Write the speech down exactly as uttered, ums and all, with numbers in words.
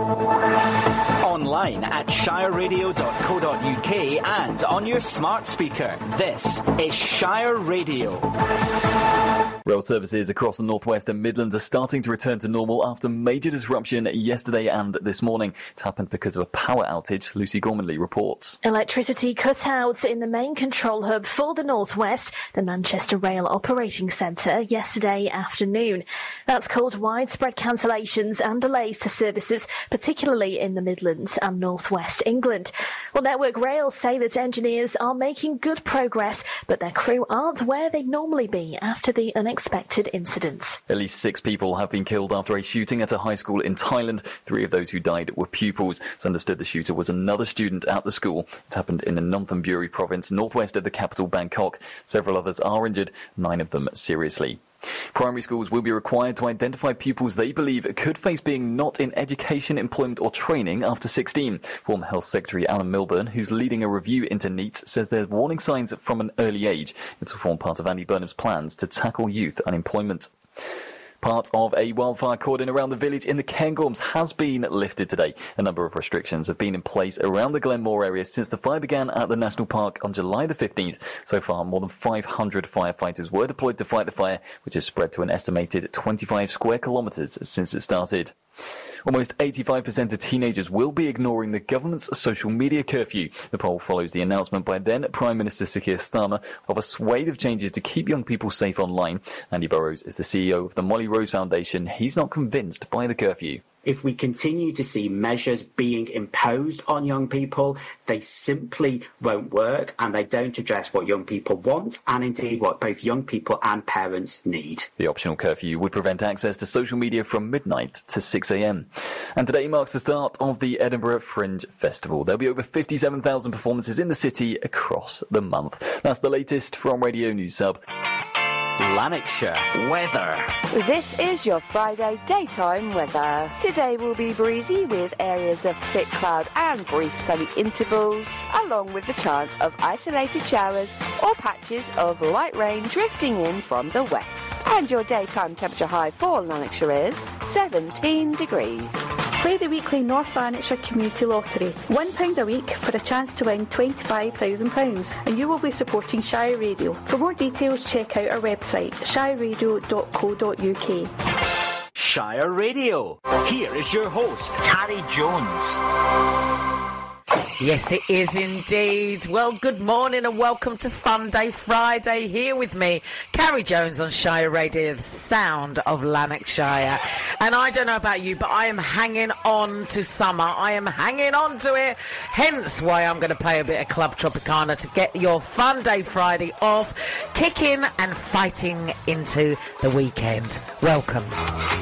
Online at shire radio dot co dot uk and on your smart speaker. This is Shire Radio. Rail services across the Northwest and Midlands are starting to return to normal after major disruption yesterday and this morning. It happened because of a power outage. Lucy Gormanley reports. Electricity cut out in the main control hub for the Northwest, the Manchester Rail Operating Centre, yesterday afternoon. That's caused widespread cancellations and delays to services, particularly in the Midlands and Northwest England. Well, Network Rail say that engineers are making good progress, but their crew aren't where they'd normally be after the unexpected Expected incidents. At least six people have been killed after a shooting at a high school in Thailand. Three of those who died were pupils. It's understood the shooter was another student at the school. It happened in the Nonthaburi province, northwest of the capital Bangkok. Several others are injured, nine of them seriously. Primary schools will be required to identify pupils they believe could face being not in education, employment or training after sixteen. Former Health Secretary Alan Milburn, who's leading a review into NEET, says there's warning signs from an early age. It will form part of Andy Burnham's plans to tackle youth unemployment. Part of a wildfire cordon around the village in the Cairngorms has been lifted today. A number of restrictions have been in place around the Glenmore area since the fire began at the National Park on July the fifteenth. So far, more than five hundred firefighters were deployed to fight the fire, which has spread to an estimated twenty-five square kilometres since it started. Almost eighty-five percent of teenagers will be ignoring the government's social media curfew. The poll follows the announcement by then Prime Minister Sir Keir Starmer of a swathe of changes to keep young people safe online. Andy Burrows is the C E O of the Molly Rose Foundation. He's not convinced by the curfew. If we continue to see measures being imposed on young people, they simply won't work and they don't address what young people want and indeed what both young people and parents need. The optional curfew would prevent access to social media from midnight to six a.m. And today marks the start of the Edinburgh Fringe Festival. There'll be over fifty-seven thousand performances in the city across the month. That's the latest from Radio News Sub. Lanarkshire weather. This is your Friday daytime weather. Today will be breezy with areas of thick cloud and brief sunny intervals, along with the chance of isolated showers or patches of light rain drifting in from the west. And your daytime temperature high for Lanarkshire is seventeen degrees. Play the weekly North Lanarkshire Community Lottery. one pound a week for a chance to win twenty-five thousand pounds, and you will be supporting Shire Radio. For more details, check out our website, shire radio dot co dot uk. Shire Radio. Here is your host, Carrie Jones. Yes, it is indeed. Well, good morning and welcome to Fun Day Friday. Here with me, Carrie Jones on Shire Radio, the sound of Lanarkshire. And I don't know about you, but I am hanging on to summer. I am hanging on to it. Hence why I'm going to play a bit of Club Tropicana to get your Fun Day Friday off, kicking and fighting into the weekend. Welcome.